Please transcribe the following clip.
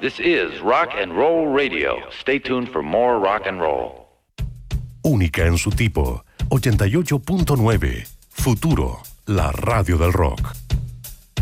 This is Rock and Roll Radio. Stay tuned for more rock and roll. Única en su tipo. 88.9. Futuro, la radio del rock.